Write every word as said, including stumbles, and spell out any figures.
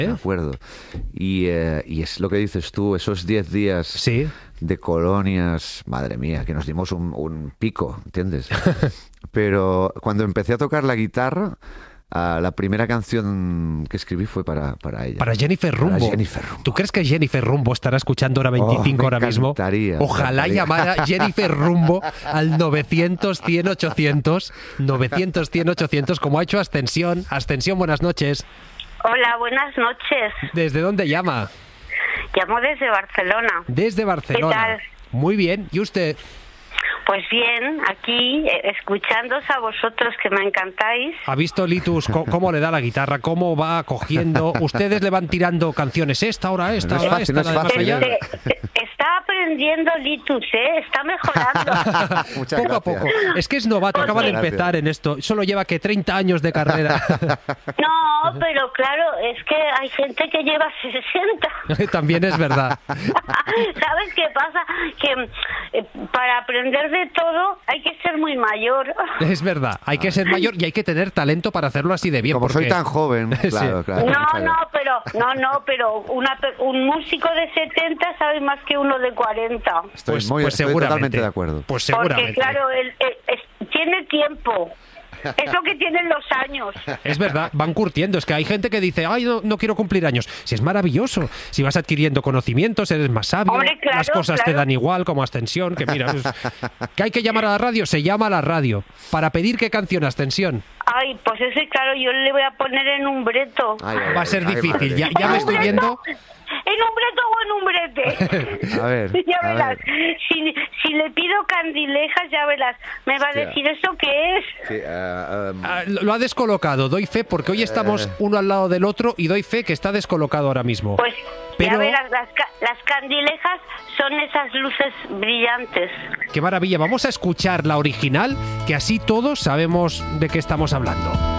¿Eh? Me acuerdo. Y, eh, y es lo que dices tú, esos diez días Sí. de colonias, madre mía, que nos dimos un, un pico, ¿entiendes? Pero cuando empecé a tocar la guitarra, uh, la primera canción que escribí fue para, para ella. Para Jennifer Rumbo. Para Jennifer Rumbo. ¿Tú crees que Jennifer Rumbo estará escuchando hora veinticinco Oh, me ahora mismo? encantaría, Ojalá me encantaría. llamara Jennifer Rumbo al novecientos, cien, ochocientos, novecientos, cien, ochocientos, como ha hecho Ascensión. Ascensión, buenas noches. Hola, buenas noches. ¿Desde dónde llama? Llamo desde Barcelona. Desde Barcelona. ¿Qué tal? Muy bien. ¿Y usted? Pues bien, aquí eh, escuchándoos a vosotros que me encantáis. ¿Ha visto Litus co- cómo le da la guitarra? ¿Cómo va cogiendo? ¿Ustedes le van tirando canciones esta, ahora esta, No es ahora fácil, esta, no es la de más fácil, allá? ¿eh? Este, está aprendiendo Litus, ¿eh? Está mejorando. Muchas Poco a gracias. poco. Es que es novato, acaba de Gracias. empezar en esto. Solo lleva que treinta años de carrera. No, pero claro, es que hay gente que lleva sesenta. También es verdad. ¿Sabes qué pasa? Que eh, para aprender de todo hay que ser muy mayor. Es verdad. Hay que ser mayor y hay que tener talento para hacerlo así de bien. Como soy porque- tan joven, Sí. claro, claro. No, claro. no, pero no, no, pero una, pe- un músico de setenta sabe más que uno de cuarenta. Estoy, Pues, muy, pues estoy seguramente. totalmente de acuerdo. Pues Porque seguramente. claro, él, él- es- tiene tiempo. Es lo que tienen los años. Es verdad, van curtiendo. Es que hay gente que dice, ay, no, no quiero cumplir años. Si es maravilloso. Si vas adquiriendo conocimientos, eres más sabio. Hombre, claro, las cosas te claro. dan igual, como Ascensión. Que mira, pues, que hay que llamar a la radio, se llama a la radio. Para pedir qué canción, Ascensión. Ay, pues eso, claro, yo le voy a poner en un breto. Ay, ay, Va a ay, ser ay, difícil. madre. Ya, ya me estoy viendo. ¿En un breto o en un brete? A ver, Ya a verás. ver. Si, si le pido candilejas, ya verás. Me va a Hostia. decir, ¿eso qué es? Sí, eh, um, Ah, Lo lo ha descolocado, doy fe, porque hoy estamos uno al lado del otro y doy fe que está descolocado ahora mismo. Pues Pero- ya verás, las, ca- las candilejas son esas luces brillantes. Qué maravilla. Vamos a escuchar la original, que así todos sabemos de qué estamos hablando.